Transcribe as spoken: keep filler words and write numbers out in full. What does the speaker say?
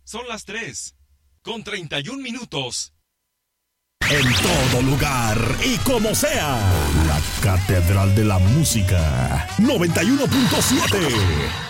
Son las tres, con treinta y un minutos. En todo lugar y como sea, la Catedral de la Música, noventa y uno punto siete.